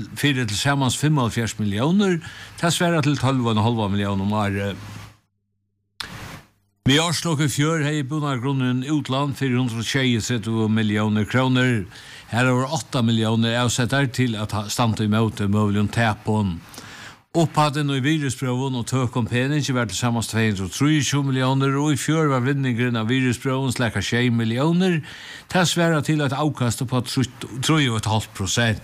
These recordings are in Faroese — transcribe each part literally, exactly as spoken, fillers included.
fyra tillsammans femoghalvfjerds miljoner, det svärar till tolv komma fem miljoner om året. Vi har slått fjör här i Bonagrunnen utland fyrahundratjugotrettio miljoner kronor. Här har åtta miljoner avsättar till att stanna emot möjligen täpon. Upphatten och i virusproven och tökompening inte var tillsammans tvåhundratrettiotio miljoner och i fjör var vinningen av virusproven släcka tjugo miljoner. Det svärar till att avkasta på tre komma fem procent.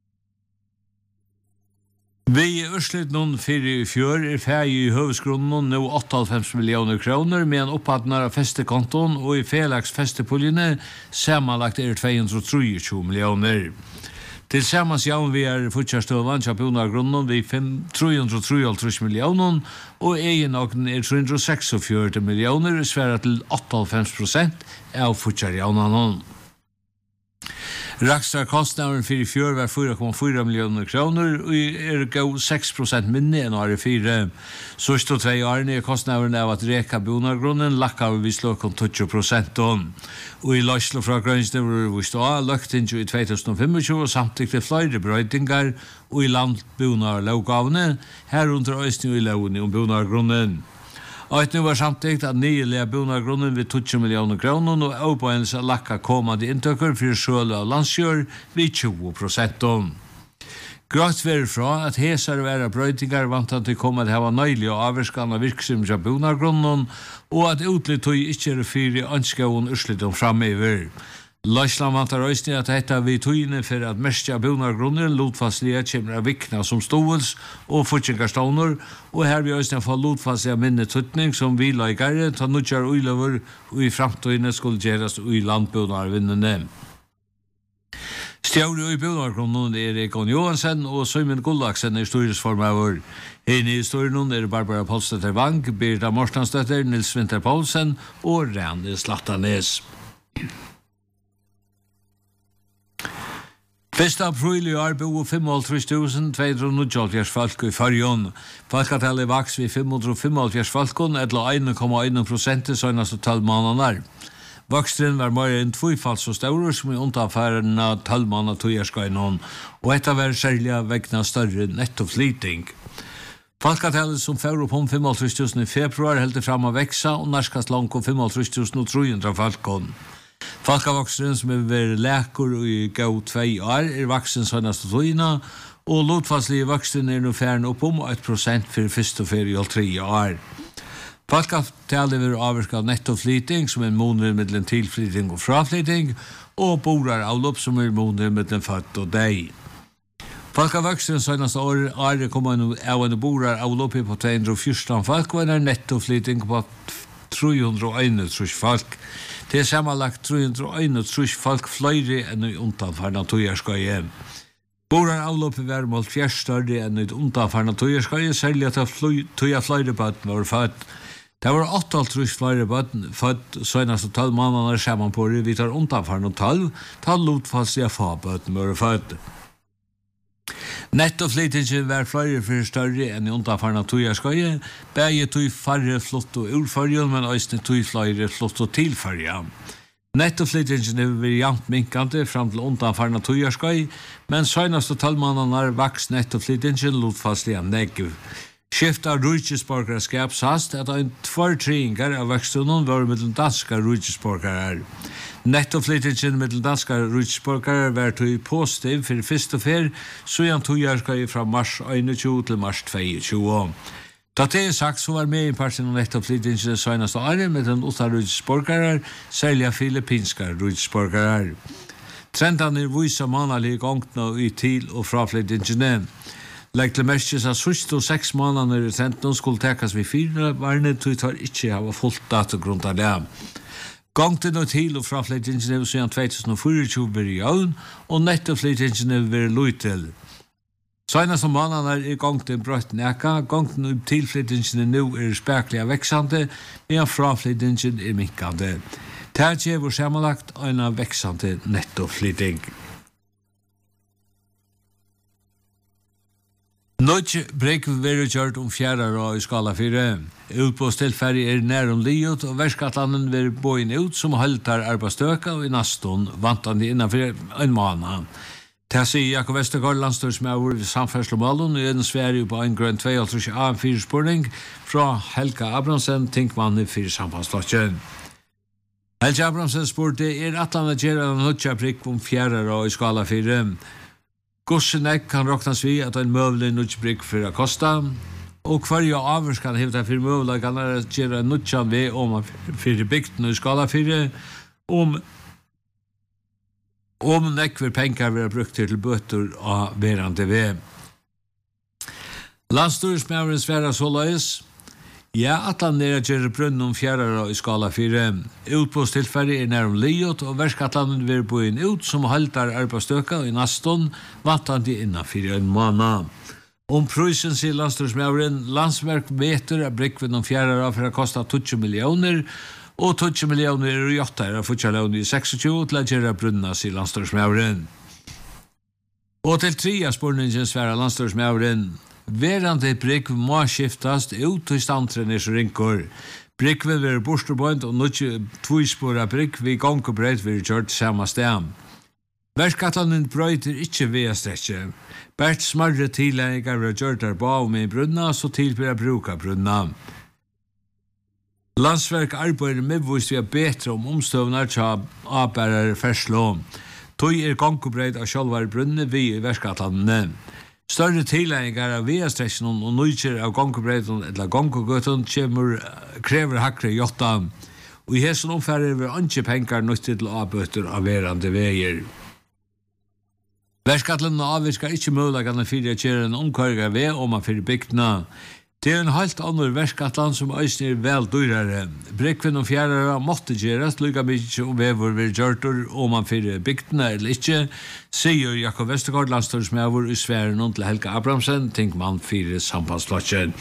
Vi urslit någon fyra i fjör är färg i huvudskronen nu åttioåtta miljoner kronor med en upphattnar av festekonton och i felax festepuljene sammanlagt är tvåhundratrettiotio miljoner. Tillsammans jaun vi är fortsattstøvan av Bonagrunnen vi trehundratrettiotre miljoner och egenåknen är trehundrasextiofyra miljoner svärar till åttioåtta procent av fortsattjaunanon. Rakstra kostnaden för i fjör var fyra komma fyra miljoner kronor och är gå sex procent minne än året fyra. Så står två år ner kostnaden av att reka Bonagrunnen lackar vi slår kom tjugo procent om. Och i Lashlo från Grönsnöver vi står lagt in i tjugohundratjugofem och samtidigt till flera bröjtingar och i landbonar lovgavne här under östning i lån om Bonagrunnen. Och nu var samtidigt att nyliga Bonagrunnen vid tjugo miljoner kronor och uppåens lacka kommande intöker för sjöl av landsjör vid tjugo procent om. Grått var från att hesar och ära bröjtingar vant att det kommer att ha nöjliga avvärskan av virksam av Bonagrunnen och att utligt och inte är fyra önskavon urslit om framöver. Lashland vantar röstning att detta vid tøyne för att mestja Bonagrunnen lotfastliga kommer att vikna som ståels och fortsinkarståner och här vi röstning får lotfastliga minne tøytning som vi lajgare ta nutjar uilöver och i framtøyne skulle geras i landbonarvinnene. Stjåre i Bonagrunnen är Egon Johansen och Simon Gullaksen är styresformöver. Inne i historien är Barbara Polstetter Wang, Birta Morstansdötter, Nils Winter Paulsen och Randi Slattanes. Första april i år bor femhundratrettio tusen tvåhundranittioåtta folk i Färjön. Folkatallet vaks vid femhundrafemtioåtta folkon, eller en komma en procent i senaste tolv månader. Vakstren var mer än tvåfalt så stor som i undanfärden tolv månader tojarskajnon, och detta var särskilt vägna större nettoflyting. Folkatallet som får upp om femhundratrettio tusen i februar helt fram att växa och narskast långt om femhundratrettio tusen trehundra folkon. Folkavokstren som är väl läkor i gå två år är vaksen senaste tøyna, och lotfastlige vaksen är nu färden upp om ett procent för första ferie och tre år. Folkavtalet är avvarskad nettoflyting som är månader mellan tillflytting och fraflytting och borar avlopp som är månader mellan född och deg. Folkavokstren senaste år är kommer nu även borar avlopp på tvåhundrafjorton folk och en nettoflytting på trehundraeinogtrýss folk. Det är sammanlagt trehundraeinogtrýss folk flöjre än i undanfarna tojarskøye. Borar avloppet var målt fjärst större än i undanfarna tojarskøye, särskilt att toja flöjre bøtten var född. Det var åttaoghálvtrýss flöjre bøtten född senaste tolv månader samman på det. Vi tar undanfarna tolv, tar lotfastliga fabøtten var född. Nettoflytingen var flöjre för större än i undanfarna tojarskøye. Bäge tog färre flott och urfärgen, men östne tog flöjre flott och tillfärgen. Nettoflytingen är väl jämnt minkande fram till undanfarna tojarskøye, men senaste tolv månader vaks nettoflytingen lotfastliga negativ. Skift av rujtjesborgarskap sast att en tvärtringar av växtunnen var med danska rujtjesborgare. Nettoflytingen med danska rujtjesborgare var tog positiv för första fer, så jag tog jag från mars einogtjúgu till mars tvåogtjúgu. Da det er sagt, så var med i parten av nettoflytingen det senaste året med den åtta rujtjesborgare, særlig filippinska rujtjesborgare. Trendan er visa månedlig gångna i til og fraflytingen. Legg til mestjes at sørste og seks måneder i trenden skulle tekas vid fire, varne tog tar ikke av fullt datagrunn av det. Gångten og til og fraflytingen er siden tjugohundrafyrtio i jøvn, og nettoflytingen er ved Luitel. Senaste månader er gångten brøtt neka, gångten og tilflytingen nu er spekliga växande, medan fraflytingen er minkande. Det er vår sammanlagt en av växande nettoflytting. Nødje brek vil gjort om fjerde år i skala fire. Utpåstilferdig er nær om livet, og verskattanden vil båin ut som haltar arbeidsstøka og i naston vantande innanfor en måned. Det sier Jakob Vestergaard, landstorsmauer ved samferdslomålen, i en Sverige på en grønn tveoghalvtreds A fire spurning fra Helga Abramsen, tinkmann for samfunnsflotjen. Helga Abramsen spurte, er atlandet gjerne en nødja prikk om fjerde og i skala fire. Gossenek kan råknas vi at en møvelig nødja prikk for å kosta, og hver avvers kan hevda for møvelig kan gjerne en nødja ved om fire bygden og i skala fire, om om nekver penger vil ha brukt til bøtter av verande ved. Landstorsmauren sværa såleis. Ja, at han nere gjør brunn om fjerde i skala fire. Utpåstilfærdig er nær om liot, og verskatlanen vil bo inn ut som haltar arbeidsstøka i naston, vantandi innanfyr en måned. Om prysen sier landstorsmauren, landsverk meter av brikven om fjerde for å kosta tjugo millioner, og tjugo millioner er i åtta er futsalån i tjueseks til å gjøre brunnas i landstorsmauren. Og til tria spurningen sværa landstorsmauren, verande brikv må skiftast ut til standtrenes rinkor. Brikven vil være borsterbøynt og nødje tvoispora brikv i gang og breit vil kjørt samme sted. Verskatlanen brøyter ikke ved strekje. Bert smarre tillegger vil kjørt der bav med brunna, så tilbyr bruka brunna. Landsverk arbeider medvist vi er betre om omstøvnar til avbærere ferslå. Tøy er gangkobreit av sjølvare brunne vi i verskatlandene. Større tillegger av via-strekken og nøyker av gangkobreiten eller gangkogøten krever hakre jotta. Og i hessen omfærer vi ikke penger nødt til avbøter av verande veier. Verskatlandene avvirker ikke mulighetene for å gjøre en omkøringer ved om man fyrir bygdene. Det er en helt annen verskatland som øyne er vel dyrere. Brikven og fjærere måtte gjøres, lykka mykje om vever vil gjørter om man fyrir bygdene eller ikke, sier Jakob Vestergaard, landstorsmauer i Sverige til Helga Abramsen, tinkmann fyrir sambandsflotjen.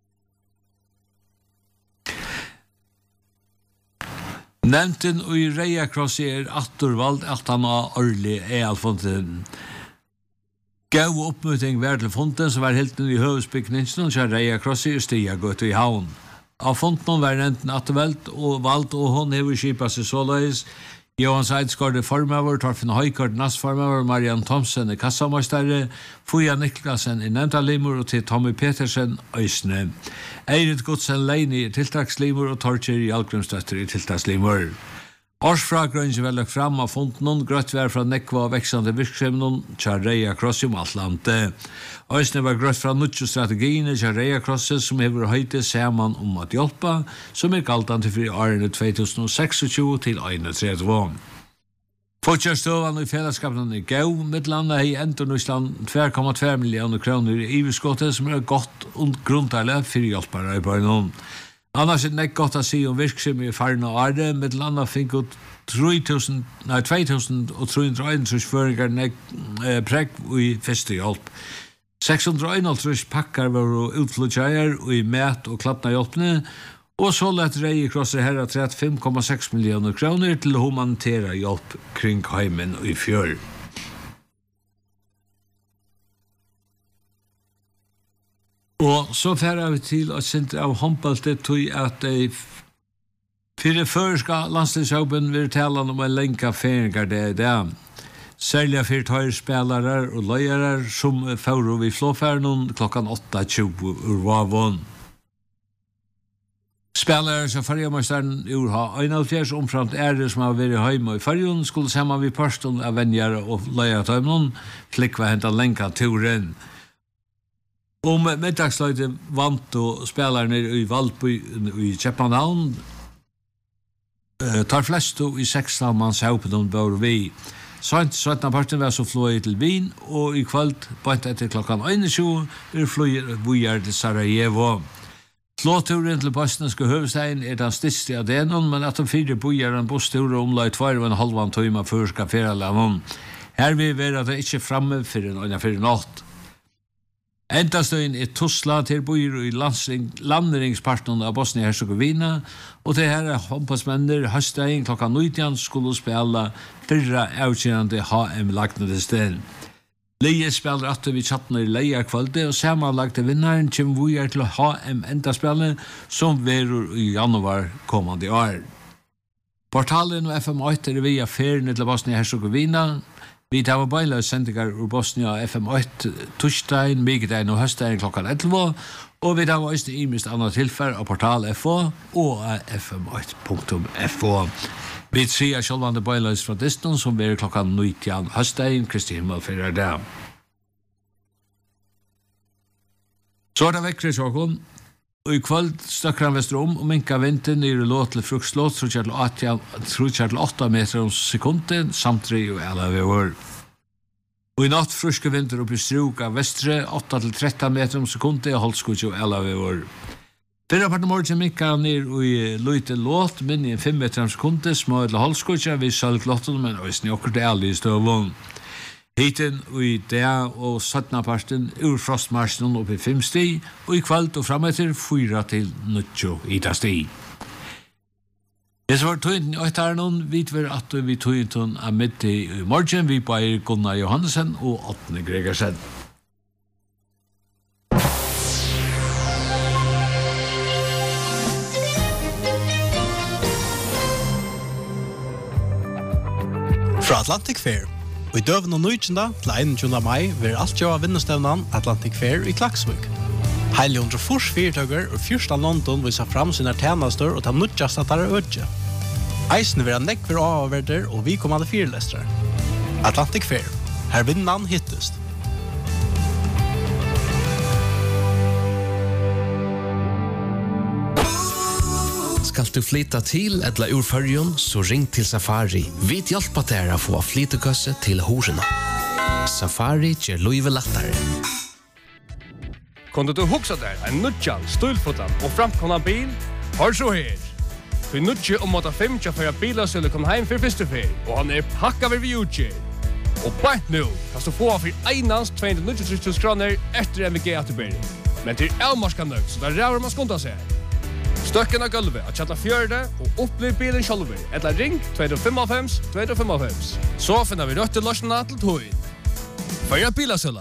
Nevnten og i Reiakrossi er attorvald at han har årlig er alfonten. Gav oppmøting var til fonten som var helt i høvesbygningen og kjær Reiakrossi og stiga gått i havn. Av fonten var enten attervelt og valgt og hun hever kjipa seg såleis. Johan Seidsgaard er formøver, Torfinn Høykard nassformøver, Marianne Thomsen er kassamøystere, Fuja Niklasen er nevntalimur og til Tommy Petersen øysne. Eirit Godsen Leini er tiltakslimur og Torkjer Jalgrumstøtter er tiltakslimur. Årsfragrønns er vel fram av fonten, grøtt vær fra nekva og veksande virksomnen, kjær Reiakrossi om Atlante. Øysne var grøtt fra nuttjo strategiene kjær Reiakrossi som hever høyte saman om at hjelpa, som er galtande for årene tjuetusen og seksogtjúgu til einogtrettivu. Fortjørstøvan i fellesskapen i Gau, midlanda i Endornusland två komma två millioner kroner i iverskottet som er godt og grunntarlig for hjelpare i bøynen. Annars er det ikke godt å si om virksomhet i farne og arde, med landa fikk ut två tusen trehundraeinogtrýss føringar eh, prekk i første hjelp. seks hundre og einogtrýss pakkar var utflutjeier i mat og klappna hjelpene, og så lett Reiakrossi herra trettiofem komma sex millioner kroner til humanitæra hjelp kring heimen i fjør. Og så færer vi til å sende av håndbaltet til at de fire føreska landstidsjobben vil tale om en lenka feringer det er det. Særlig for tøyre spelare og løyere som fører vi flåfæren klokkan åtta tjugo ur Vavon. Spelare som fargemasteren ur ha einogfjers omframt ære som har vært hjemme i fargen skulle sammen vi parsten av venjere og løyertøymnen flikva henta lenka turen. Om middagsløyde vant og spelerne i Valby i Kjeppanhavn uh, tar flest i sekstan manns haupen bør vi. Sånt søttna parten var så fløy til Wien, og i kveld, bant etter klokkan einogtjúgu, er fløy vujar til Sarajevo. Flåturen til bosniske høvestein er den største av denon, men at de fire bujar en busstur omlai tvær og en halvan tøyma før skal feralanon. Her vil være at det ikke framme for en øyne for natt. Endastøyen er Tuzla til bor i landringsparten av Bosnia-Herzegovina, og til her er håndpassmenner høstdagen klokka nitton skulle spela fyrra avkjennende H M-lagnede sted. Leie spiller atter vi chattene i leierkvalde, og samanlagte vinnaren kommer vi er til H M-endaspillet som verur i januar kommande år. Portalen og F M åtte er via ferien til Bosnia-Herzegovina, Vi tar bøyla sendinger ur Bosnia F M åtte torsdagen, migdagen og høstdagen klokkan elleve, og vi tar også imist annet tilfær av portal F O og f m åtte punktum f o. Vi sier sjølvande bøyla fra Diston som blir klokkan nitjan høstdagen, Kristi himmel fyrir dag. Så er det vekkri sjåkon. Og i kvöld støkker han vester om og minka vinten nere låt til frukslåt tror til åtta meter om sekunden samtidig og alle vi var. Og i natt fruske vinter oppe i struk av vestre åtta til tretton meter om sekunden og holdt skutje og alle vi var. Fyrre part morgen minka han nere og i løyte låt minn i fem meter om sekunden små til holdt skutje vi sølg låten men også njokker til alle i støvån. Hiten og i dag og syttende parten ur frostmarsjen oppe i fem sti, og i kveld og fremetter fyra til nødtjo i ta sti. Det som var tøynten i åttarnon, vet vi at vi tøynten er midt i morgen, vi bare Gunnar Johannesen og Åtne Gregersen. Fra Atlantic Fair. Og i døven og nøytjenda til einogtjúgunda mai vil alt jo av vinnestevnan Atlantic Fair i Klaksvik. Heile hundre fors fyrtøkker og fyrsta London viser fram sine tjenester og ta nødjast at det er ødje. Eisen vil ha nekk for avverder og vi kommande fyrlestere. Atlantic Fair. Her vinnan hittest. Skal du flytta til eller ur fyrjon, så ring til Safari. Vi hjelper deg å få flyttekøsse til horena. Safari gjør løyve lettere. Kunde du huxa der en nutjan, stulfotan og framkomna bil? Hør så her. For nutje om måte fem tja for biler skulle komme heim for første fer, og han er pakka ved vi utgjør. Og bare nå kan du få for einans två hundra nittiotre tusen kroner etter M V G-atterbering. Men til elmarska nøgt, så der ræver man skunda seg. Støkken av gulvet at kjalla fjørde og oppbliv bilen sjálfur. Eller ring två fem fem två fem fem. Så finner vi røtte løsjene til togin. Føyra bilasølla.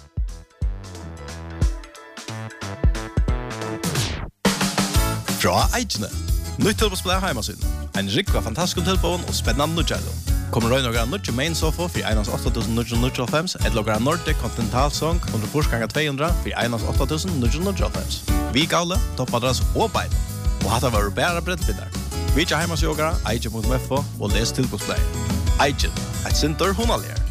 Fra Eidjene. Nytt tilbåsplay heimasyn. En rikva fantastisk tilbån og spennende nødgjældo. Kommer røy nogra nødgjæ main sofa for einans åtta tusen ni hundre níggjuoghálvfems eller nogra Nordic Continental Song hundre fors ganger två hundra for einans åtta tusen ni hundre níggjuoghálvfems. Vi gavle, toppadress og bein. Og hatta var bæra brettbindar. Vi tja heimasjogara, eidje punktum f o og les tilbåsplay. Eidje, et sinter hunalier.